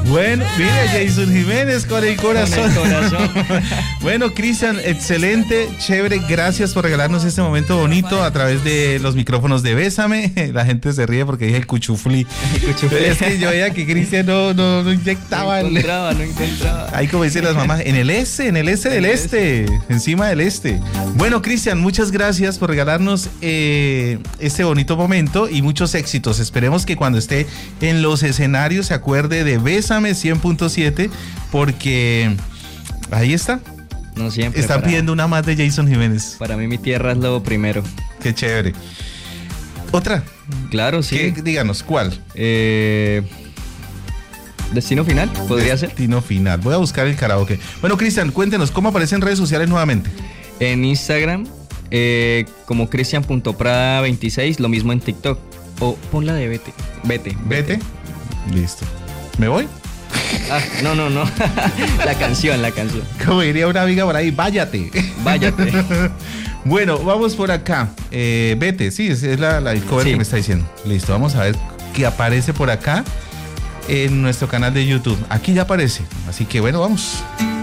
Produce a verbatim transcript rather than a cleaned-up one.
Bueno, mira, Jason Jiménez con el corazón. Con el corazón. Bueno, Cristian, excelente, chévere. Gracias por regalarnos este momento bonito a través de los micrófonos de Bésame. La gente se ríe porque dije el cuchuflí. El cuchuflí. Es que yo veía que Cristian no, no, no inyectaba. No encontraba, no encontraba. Ahí como dicen las mamás, en el este, en el este del este, encima del este. Bueno, Cristian, muchas gracias por regalarnos eh, este bonito momento y muchos éxitos. Esperemos que cuando esté en los escenarios se acuerde de Bésame cien punto siete, porque ahí está. No siempre. Están para, pidiendo una más de Jason Jiménez. Para mí mi tierra es lo primero. Qué chévere. ¿Otra? Claro, sí. ¿Qué? Díganos, ¿cuál? Eh, Destino Final, podría ser. Destino Final. Voy a buscar el karaoke. Bueno, Cristian, cuéntenos, ¿cómo aparece en redes sociales nuevamente? En Instagram, eh, como cristian punto prada veintiséis, lo mismo en TikTok. O ponla de Vete. Vete. Vete. Listo. ¿Me voy? Ah, no, no, no. La canción, la canción. Como diría una amiga por ahí, váyate. Váyate. Bueno, vamos por acá. Eh, vete, sí, es, es la, la el cover Sí. que me está diciendo. Listo, vamos a ver qué aparece por acá en nuestro canal de YouTube. Aquí ya aparece. Así que bueno, vamos.